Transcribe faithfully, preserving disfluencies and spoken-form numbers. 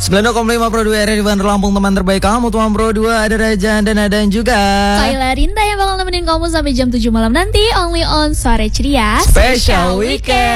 sembilan puluh koma lima Pro dua R R I Bandar Lampung, teman terbaik kamu. Tuan Pro dua ada Raja dan ada juga Kayla Rinda yang bakal nemenin kamu sampai jam tujuh malam nanti. Only on Sore Ceria Special Weekend.